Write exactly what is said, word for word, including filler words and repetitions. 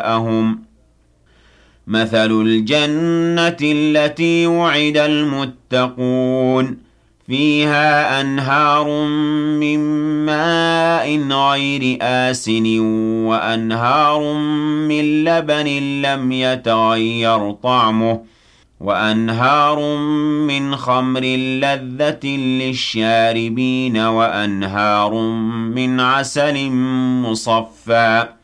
جاءهم مثل الجنة التي وعد المتقون فيها أنهار من ماء غير آسن وأنهار من لبن لم يتغير طعمه وأنهار من خمر لذة للشاربين وأنهار من عسل مصفى